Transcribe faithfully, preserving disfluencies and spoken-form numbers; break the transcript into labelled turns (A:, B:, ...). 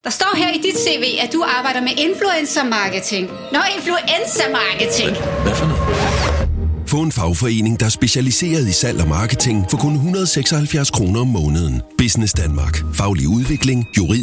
A: Der står her i dit C V, at du arbejder med influencer marketing. Nå, influencer marketing.
B: Hvad for noget?
C: Få en fagforening, der er specialiseret i salg og marketing for kun et hundrede og seksoghalvfjerds kroner om måneden. Business Danmark. Faglig udvikling, juridisk